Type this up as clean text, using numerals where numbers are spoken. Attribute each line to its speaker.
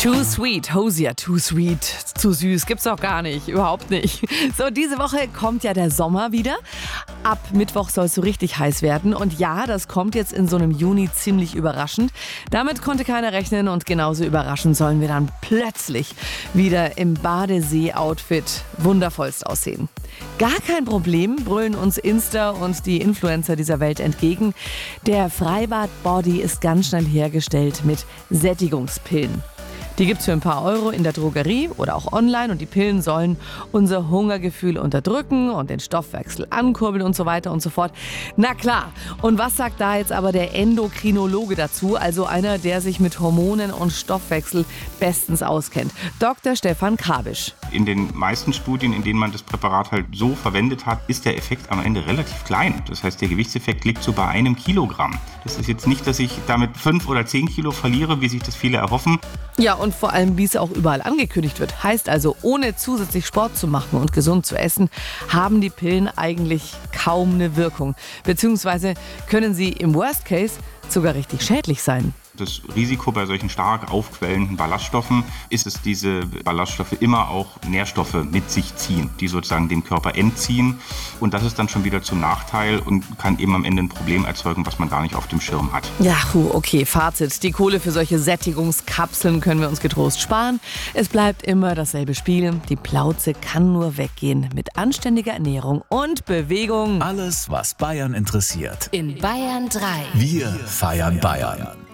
Speaker 1: Too sweet, Hosier, too sweet, zu süß, gibt's doch gar nicht, überhaupt nicht. So, diese Woche kommt ja der Sommer wieder. Ab Mittwoch soll es so richtig heiß werden. Und ja, das kommt jetzt in so einem Juni ziemlich überraschend. Damit konnte keiner rechnen und genauso überraschend sollen wir dann plötzlich wieder im Badesee-Outfit wundervollst aussehen. Gar kein Problem, brüllen uns Insta und die Influencer dieser Welt entgegen. Der Freibad-Body ist ganz schnell hergestellt mit Sättigungspillen. Die gibt's für ein paar Euro in der Drogerie oder auch online und die Pillen sollen unser Hungergefühl unterdrücken und den Stoffwechsel ankurbeln und so weiter und so fort. Na klar, und was sagt da jetzt aber der Endokrinologe dazu, also einer, der sich mit Hormonen und Stoffwechsel bestens auskennt? Dr. Stefan Krabisch.
Speaker 2: In den meisten Studien, in denen man das Präparat halt so verwendet hat, ist der Effekt am Ende relativ klein. Das heißt, der Gewichtseffekt liegt so bei 1 Kilogramm. Das ist jetzt nicht, dass ich damit 5 oder 10 Kilo verliere, wie sich das viele erhoffen.
Speaker 1: Ja, und vor allem, wie es auch überall angekündigt wird. Heißt also, ohne zusätzlich Sport zu machen und gesund zu essen, haben die Pillen eigentlich kaum eine Wirkung. Beziehungsweise können sie im Worst Case sogar richtig schädlich sein.
Speaker 2: Das Risiko bei solchen stark aufquellenden Ballaststoffen ist es, diese Ballaststoffe immer auch Nährstoffe mit sich ziehen, die sozusagen dem Körper entziehen. Und das ist dann schon wieder zum Nachteil und kann eben am Ende ein Problem erzeugen, was man gar nicht auf dem Schirm hat.
Speaker 1: Ja, okay, Fazit. Die Kohle für solche Sättigungskapseln können wir uns getrost sparen. Es bleibt immer dasselbe Spiel. Die Plauze kann nur weggehen mit anständiger Ernährung und Bewegung.
Speaker 3: Alles, was Bayern interessiert.
Speaker 4: In Bayern 3.
Speaker 3: Wir feiern Bayern.